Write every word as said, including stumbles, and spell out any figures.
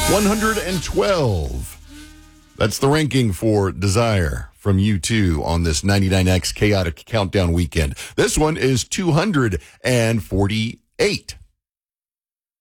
one hundred twelve. That's the ranking for Desire from U two on this ninety-nine X Chaotic Countdown weekend. This one is two hundred forty-eight.